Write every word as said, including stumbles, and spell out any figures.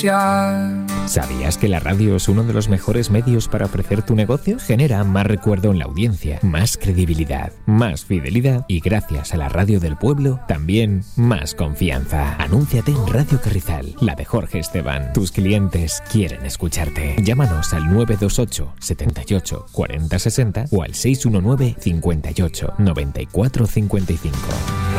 ¿Sabías que la radio es uno de los mejores medios para ofrecer tu negocio? Genera más recuerdo en la audiencia, más credibilidad, más fidelidad y gracias a la radio del pueblo, también más confianza. Anúnciate en Radio Carrizal, la de Jorge Esteban. Tus clientes quieren escucharte. Llámanos al nueve dos ocho, setenta y ocho, cuarenta sesenta o al seis uno nueve, cincuenta y ocho, noventa y cuatro cincuenta y cinco.